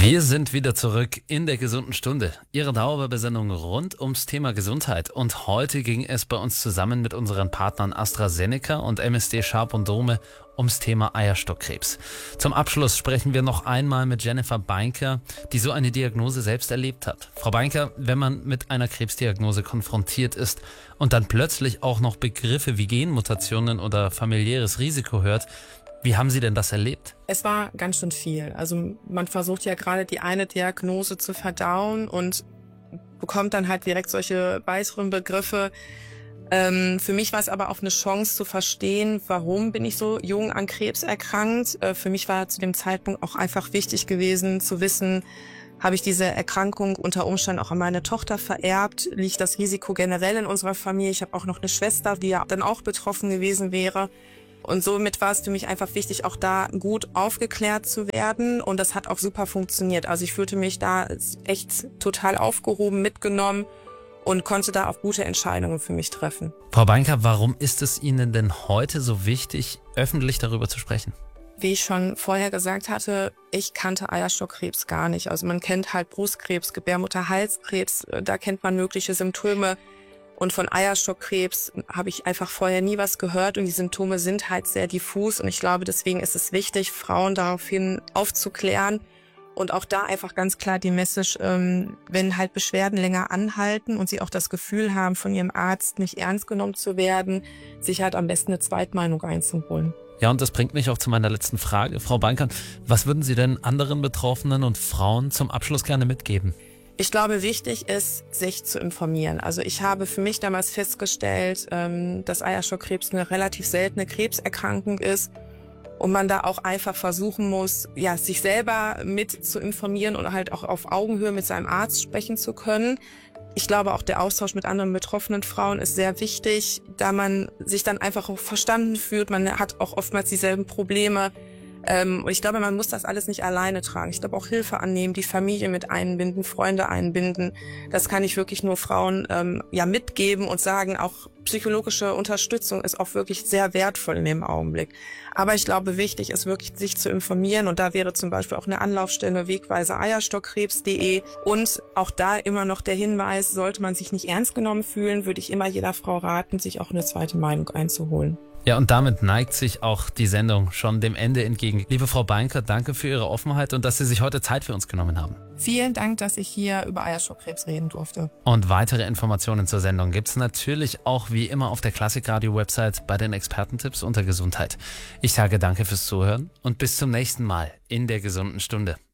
Wir sind wieder zurück in der gesunden Stunde. Ihre Dauerwerbesendung rund ums Thema Gesundheit. Und heute ging es bei uns zusammen mit unseren Partnern AstraZeneca und MSD Sharp und Dome ums Thema Eierstockkrebs. Zum Abschluss sprechen wir noch einmal mit Jennifer Beinker, die so eine Diagnose selbst erlebt hat. Frau Beinker, wenn man mit einer Krebsdiagnose konfrontiert ist und dann plötzlich auch noch Begriffe wie Genmutationen oder familiäres Risiko hört, wie haben Sie denn das erlebt? Es war ganz schön viel. Also man versucht ja gerade die eine Diagnose zu verdauen und bekommt dann halt direkt solche weiteren Begriffe. Für mich war es aber auch eine Chance zu verstehen, warum bin ich so jung an Krebs erkrankt. Für mich war zu dem Zeitpunkt auch einfach wichtig gewesen zu wissen, habe ich diese Erkrankung unter Umständen auch an meine Tochter vererbt? Liegt das Risiko generell in unserer Familie? Ich habe auch noch eine Schwester, die ja dann auch betroffen gewesen wäre. Und somit war es für mich einfach wichtig, auch da gut aufgeklärt zu werden. Und das hat auch super funktioniert. Also ich fühlte mich da echt total aufgehoben, mitgenommen und konnte da auch gute Entscheidungen für mich treffen. Frau Beinker, warum ist es Ihnen denn heute so wichtig, öffentlich darüber zu sprechen? Wie ich schon vorher gesagt hatte, ich kannte Eierstockkrebs gar nicht. Also man kennt halt Brustkrebs, Gebärmutterhalskrebs, da kennt man mögliche Symptome. Und von Eierstockkrebs habe ich einfach vorher nie was gehört und die Symptome sind halt sehr diffus. Und ich glaube, deswegen ist es wichtig, Frauen daraufhin aufzuklären und auch da einfach ganz klar die Message, wenn halt Beschwerden länger anhalten und sie auch das Gefühl haben, von ihrem Arzt nicht ernst genommen zu werden, sich halt am besten eine Zweitmeinung einzuholen. Ja, und das bringt mich auch zu meiner letzten Frage. Frau Beinker, was würden Sie denn anderen Betroffenen und Frauen zum Abschluss gerne mitgeben? Ich glaube, wichtig ist, sich zu informieren. Also ich habe für mich damals festgestellt, dass Eierstockkrebs eine relativ seltene Krebserkrankung ist und man da auch einfach versuchen muss, ja, sich selber mit zu informieren und halt auch auf Augenhöhe mit seinem Arzt sprechen zu können. Ich glaube, auch der Austausch mit anderen betroffenen Frauen ist sehr wichtig, da man sich dann einfach auch verstanden fühlt. Man hat auch oftmals dieselben Probleme. Und ich glaube, man muss das alles nicht alleine tragen. Ich glaube, auch Hilfe annehmen, die Familie mit einbinden, Freunde einbinden. Das kann ich wirklich nur Frauen mitgeben und sagen, auch psychologische Unterstützung ist auch wirklich sehr wertvoll in dem Augenblick. Aber ich glaube, wichtig ist wirklich, sich zu informieren. Und da wäre zum Beispiel auch eine Anlaufstelle Wegweiser eierstockkrebs.de. Und auch da immer noch der Hinweis, sollte man sich nicht ernst genommen fühlen, würde ich immer jeder Frau raten, sich auch eine zweite Meinung einzuholen. Ja, und damit neigt sich auch die Sendung schon dem Ende entgegen. Liebe Frau Beinker, danke für Ihre Offenheit und dass Sie sich heute Zeit für uns genommen haben. Vielen Dank, dass ich hier über Eierstockkrebs reden durfte. Und weitere Informationen zur Sendung gibt's natürlich auch wie immer auf der Klassikradio-Website bei den Expertentipps unter Gesundheit. Ich sage danke fürs Zuhören und bis zum nächsten Mal in der gesunden Stunde.